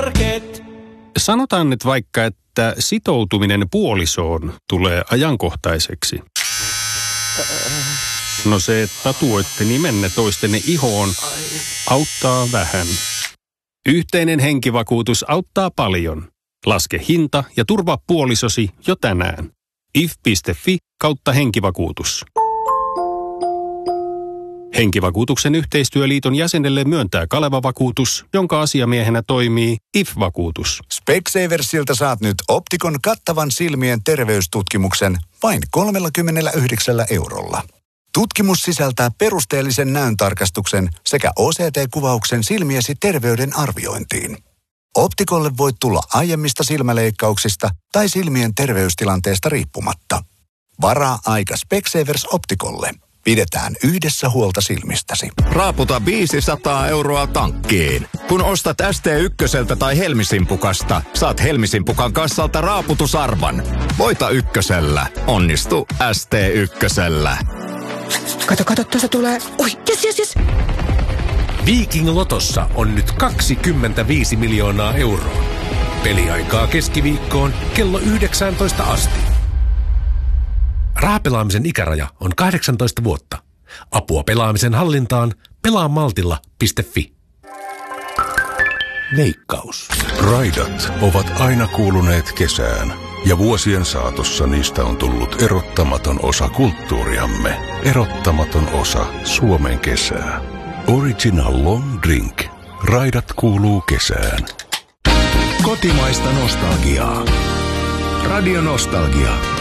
Nykyakumarket. Sanotaan nyt vaikka, että sitoutuminen puolisoon tulee ajankohtaiseksi. No se, että tatuoitte nimenne toistenne ihoon, auttaa vähän. Yhteinen henkivakuutus auttaa paljon. Laske hinta ja turvaa puolisosi jo tänään. if.fi/henkivakuutus. Henkivakuutuksen yhteistyöliiton jäsenelle myöntää Kaleva-vakuutus, jonka asiamiehenä toimii IF-vakuutus. Specsaversilta saat nyt Optikon kattavan silmien terveystutkimuksen vain 39 €. Tutkimus sisältää perusteellisen näöntarkastuksen sekä OCT-kuvauksen silmiesi terveyden arviointiin. Optikolle voit tulla aiemmista silmäleikkauksista tai silmien terveystilanteesta riippumatta. Varaa aika Specsavers Optikolle. Pidetään yhdessä huolta silmistäsi. Raaputa 500 € tankkiin. Kun ostat ST1 tai Helmisimpukasta, saat Helmisimpukan kassalta raaputusarvan. Voita ykkösellä. Onnistu ST1. Kato, tuossa tulee. Oi, yes. Viking Lotossa on nyt 25 miljoonaa €. Peliaikaa keskiviikkoon kello 19 asti. Rahapelaamisen ikäraja on 18 vuotta. Apua pelaamisen hallintaan pelaamaltilla.fi. Veikkaus. Raidat ovat aina kuuluneet kesään, ja vuosien saatossa niistä on tullut erottamaton osa kulttuuriamme. Erottamaton osa Suomen kesää. Original Long Drink. Raidat kuuluu kesään. Kotimaista nostalgiaa. Radio Nostalgia.